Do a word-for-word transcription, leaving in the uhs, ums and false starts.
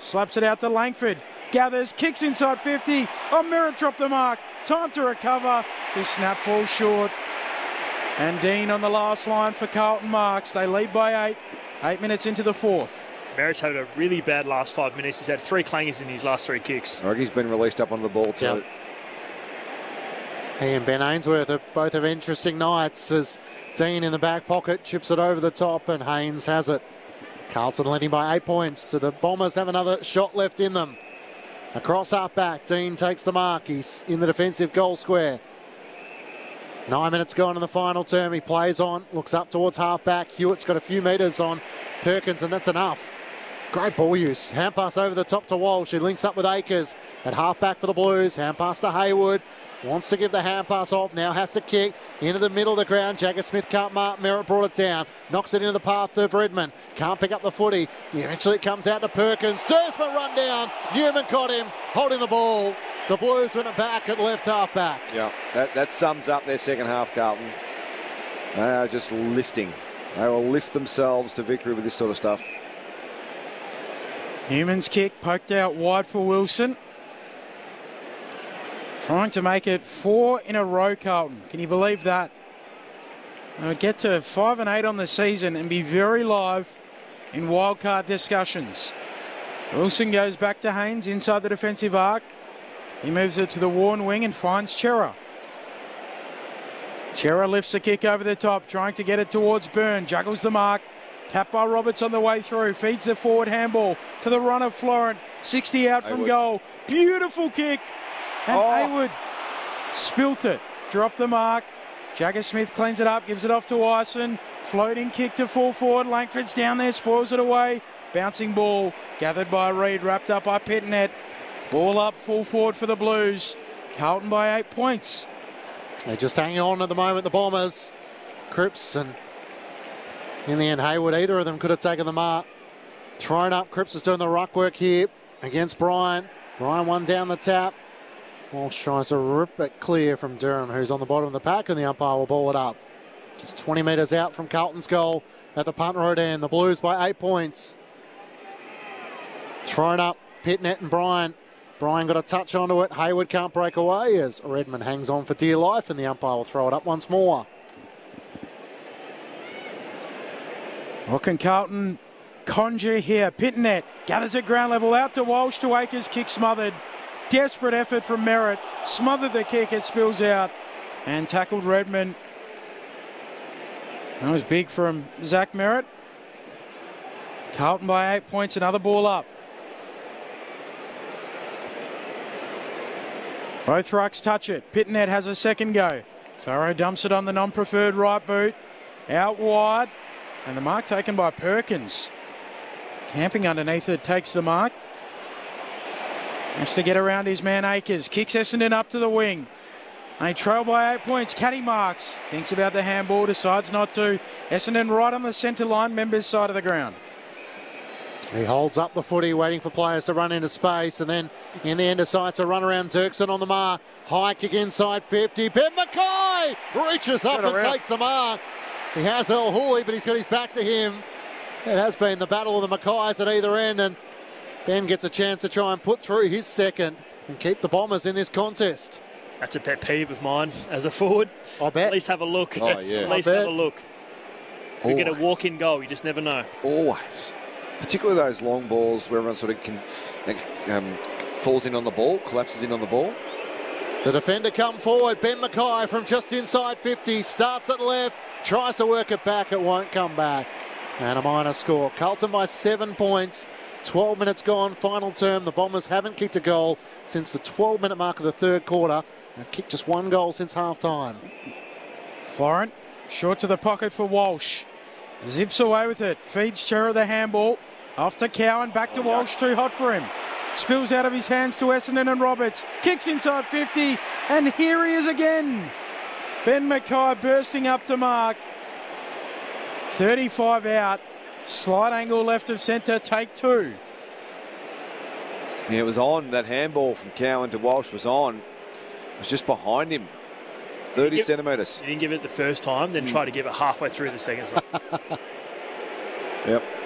slaps it out to Langford. Gathers, kicks inside fifty. Oh, Merritt dropped the mark. Time to recover. This snap falls short. And Dean on the last line for Carlton marks. They lead by eight. Eight minutes into the fourth. Merritt's had a really bad last five minutes. He's had three clangers in his last three kicks. I think he's been released up on the ball too. Yep. He and Ben Ainsworth are both have interesting nights as Dean in the back pocket chips it over the top and Haynes has it. Carlton leading by eight points to the Bombers have another shot left in them. Across half back, Dean takes the mark. He's in the defensive goal square. Nine minutes gone in the final term. He plays on, looks up towards half back. Hewitt's got a few metres on Perkins and that's enough. Great ball use. Hand pass over the top to Walsh. He links up with Akers at half back for the Blues. Hand pass to Hayward. Wants to give the hand pass off, now has to kick into the middle of the ground. Jagger Smith can't mark, Merritt brought it down, knocks it into the path of Redmond, can't pick up the footy. Eventually it comes out to Perkins, Dursman run down, Newman caught him, holding the ball. The Blues win it back at left half back. Yeah, that, that sums up their second half, Carlton. They are just lifting. They will lift themselves to victory with this sort of stuff. Newman's kick poked out wide for Wilson. Trying to make it four in a row, Carlton. Can you believe that? They'll get to five and eight on the season and be very live in wildcard discussions. Wilson goes back to Haynes inside the defensive arc. He moves it to the worn wing and finds Chera. Chera lifts the kick over the top, trying to get it towards Byrne. Juggles the mark. Tapped by Roberts on the way through. Feeds the forward handball to the runner, Florent. sixty out from Haywood. goal. Beautiful kick. And Oh. Haywood spilt it. Dropped the mark. Jagger Smith cleans it up, gives it off to Ison. Floating kick to full forward. Langford's down there, spoils it away. Bouncing ball. Gathered by Reid, wrapped up by Pitnet. Ball up, full forward for the Blues. Carlton by eight points. They're just hanging on at the moment, the Bombers. Cripps and in the end Hayward, either of them could have taken the mark. Thrown up, Cripps is doing the ruck work here against Bryan. Bryan one down the tap. Walsh tries to rip it clear from Durham, who's on the bottom of the pack, and the umpire will ball it up. Just twenty metres out from Carlton's goal at the punt road end. The Blues by eight points. Thrown up, Pitnet and Bryan. Bryan got a touch onto it. Hayward can't break away as Redmond hangs on for dear life, and the umpire will throw it up once more. What can Carlton conjure here? Pitnet gathers at ground level out to Walsh to Akers, kick smothered. Desperate effort from Merritt. Smothered the kick, it spills out and tackled Redmond. That was big from Zach Merritt. Carlton by eight points, another ball up. Both rucks touch it. Pitnet has a second go. Farrow dumps it on the non-preferred right boot. Out wide. And the mark taken by Perkins. Camping underneath it, takes the mark. Has to get around his man Akers. Kicks Essendon up to the wing. They trail by eight points. Caddy marks. Thinks about the handball, decides not to. Essendon right on the centre line, members side of the ground. He holds up the footy, waiting for players to run into space, and then in the end decides to run around Dirksen on the mark. High kick inside fifty. Ben Mackay reaches up and around. takes the mark. He has El Hooley, but he's got his back to him. It has been the battle of the Mackays at either end, and Ben gets a chance to try and put through his second and keep the Bombers in this contest. That's a pet peeve of mine as a forward. I bet. At least have a look. Oh, Yes, yeah. At least I have bet. a look. If you get a Always. walk-in goal, you just never know. Always. Particularly those long balls where everyone sort of can, um, falls in on the ball, collapses in on the ball. The defender come forward. Ben Mackay from just inside fifty. Starts at left. Tries to work it back. It won't come back. And a minor score. Carlton by seven points. twelve minutes gone. Final term. The Bombers haven't kicked a goal since the twelve minute mark of the third quarter. They've kicked just one goal since half time. Florent, short to the pocket for Walsh. Zips away with it. Feeds Chera the handball. Off to Cowan. Back to Walsh. Too hot for him. Spills out of his hands to Essendon and Roberts. Kicks inside fifty. And here he is again. Ben Mackay bursting up to mark. thirty-five out. Slight angle left of centre. Take two. Yeah, it was on. That handball from Cowan to Walsh was on. It was just behind him. thirty Yep. centimetres. You didn't give it the first time, then try to give it halfway through the second time. Yep.